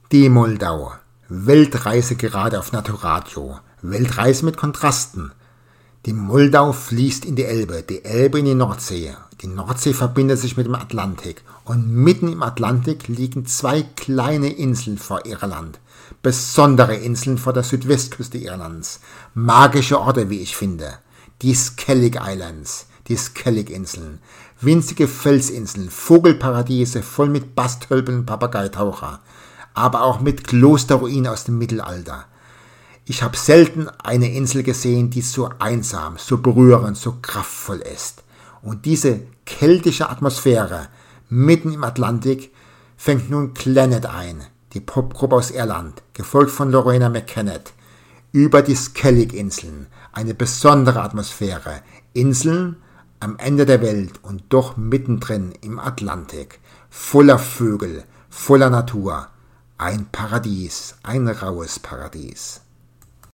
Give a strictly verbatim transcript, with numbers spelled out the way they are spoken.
Die Moldau. Weltreise gerade auf Naturadio. Weltreise mit Kontrasten. Die Moldau fließt in die Elbe, die Elbe in die Nordsee. Die Nordsee verbindet sich mit dem Atlantik. Und mitten im Atlantik liegen zwei kleine Inseln vor Irland. Besondere Inseln vor der Südwestküste Irlands. Magische Orte, wie ich finde. Die Skellig Islands, die Skellig-Inseln. Winzige Felsinseln, Vogelparadiese voll mit Bastölpeln und Papageitaucher. Aber auch mit Klosterruinen aus dem Mittelalter. Ich habe selten eine Insel gesehen, die so einsam, so berührend, so kraftvoll ist. Und diese keltische Atmosphäre mitten im Atlantik fängt nun Clannad ein, die Popgruppe aus Irland, gefolgt von Lorena McKennett, über die Skellig-Inseln. Eine besondere Atmosphäre. Inseln am Ende der Welt und doch mittendrin im Atlantik. Voller Vögel, voller Natur. Ein Paradies, ein raues Paradies.